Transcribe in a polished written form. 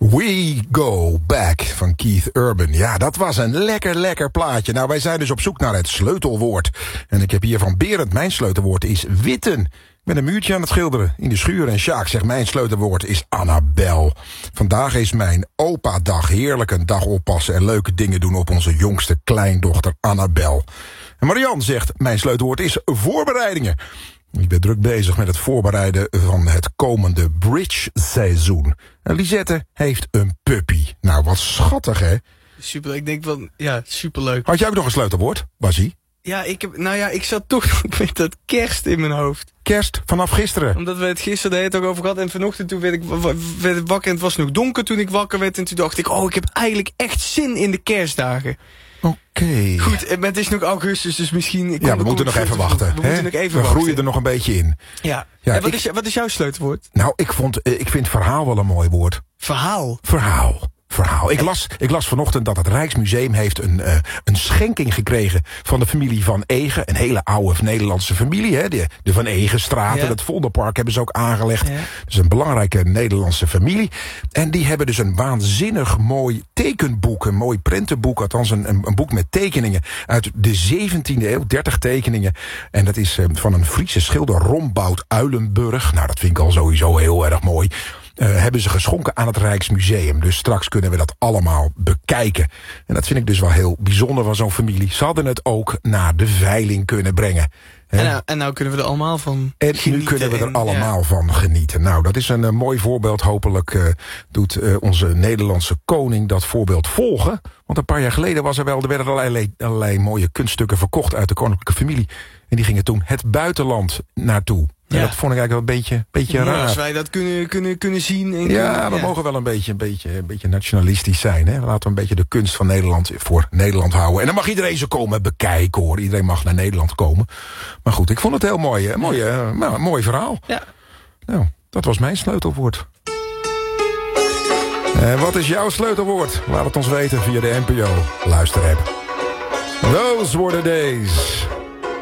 We Go Back van Keith Urban. Ja, dat was een lekker plaatje. Nou, wij zijn dus op zoek naar het sleutelwoord. En ik heb hier van Berend, mijn sleutelwoord is witten. Ik ben een muurtje aan het schilderen in de schuur. En Sjaak zegt, mijn sleutelwoord is Annabel. Vandaag is mijn opa-dag. Heerlijk een dag oppassen en leuke dingen doen op onze jongste kleindochter Annabel. En Marianne zegt, mijn sleutelwoord is voorbereidingen. Ik ben druk bezig met het voorbereiden van het komende bridge-seizoen. En Lisette heeft een puppy. Nou, wat schattig, hè? Super, ik denk wel, ja, superleuk. Had jij ook nog een sleutelwoord, Basie? Ja, ik zat toch met dat kerst in mijn hoofd. Kerst, vanaf gisteren. Omdat we het gisteren de hele dag over hadden. En vanochtend toen werd ik wakker en het was nog donker toen ik wakker werd. En toen dacht ik, ik heb eigenlijk echt zin in de kerstdagen. Oké. Goed, het is nog augustus, dus misschien... We moeten nog even wachten. We groeien er nog een beetje in. Ja. En wat is jouw sleutelwoord? Nou, ik vind verhaal wel een mooi woord. Verhaal? Verhaal. Ik las vanochtend dat het Rijksmuseum heeft een schenking gekregen van de familie Van Egen. Een hele oude Nederlandse familie, hè? De Van Egenstraat en het Vondelpark hebben ze ook aangelegd. Ja. Dus een belangrijke Nederlandse familie. En die hebben dus een waanzinnig mooi tekenboek, een mooi prentenboek, althans een boek met tekeningen uit de 17e eeuw, 30 tekeningen. En dat is van een Friese schilder, Rombout Uilenburg. Nou, dat vind ik al sowieso heel erg mooi. Hebben ze geschonken aan het Rijksmuseum. Dus straks kunnen we dat allemaal bekijken. En dat vind ik dus wel heel bijzonder van zo'n familie. Ze hadden het ook naar de veiling kunnen brengen. En nou kunnen we er allallemaal van genieten. Nu kunnen we er allemaal van genieten. Nou, dat is een mooi voorbeeld. Hopelijk doet onze Nederlandse koning dat voorbeeld volgen. Want een paar jaar geleden er werden allerlei mooie kunststukken verkocht uit de koninklijke familie. En die gingen toen het buitenland naartoe. Ja. En dat vond ik eigenlijk wel een beetje raar. Als wij dat kunnen zien. En we mogen wel een beetje nationalistisch zijn. Hè? Laten we een beetje de kunst van Nederland voor Nederland houden. En dan mag iedereen zo komen bekijken, hoor. Iedereen mag naar Nederland komen. Maar goed, ik vond het heel mooi. Een mooi verhaal. Ja. Nou, dat was mijn sleutelwoord. Wat is jouw sleutelwoord? Laat het ons weten via de NPO Luisterapp. Those were the days.